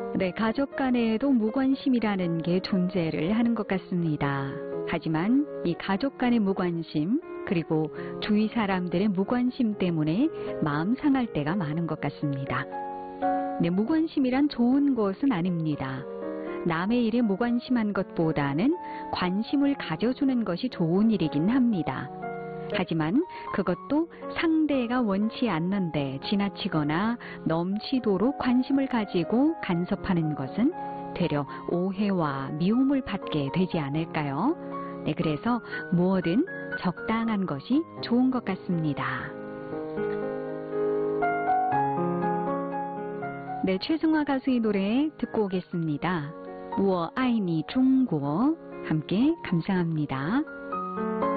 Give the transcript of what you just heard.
네, 가족 간에도 무관심이라는 게 존재를 하는 것 같습니다. 하지만 이 가족 간의 무관심, 그리고 주위 사람들의 무관심 때문에 마음 상할 때가 많은 것 같습니다. 네, 무관심이란 좋은 것은 아닙니다. 남의 일에 무관심한 것보다는 관심을 가져주는 것이 좋은 일이긴 합니다. 하지만 그것도 상대가 원치 않는데 지나치거나 넘치도록 관심을 가지고 간섭하는 것은 되려 오해와 미움을 받게 되지 않을까요? 네, 그래서 무엇든 적당한 것이 좋은 것 같습니다. 네, 최승화 가수의 노래 듣고 오겠습니다. 我爱你中国 함께 감상합니다.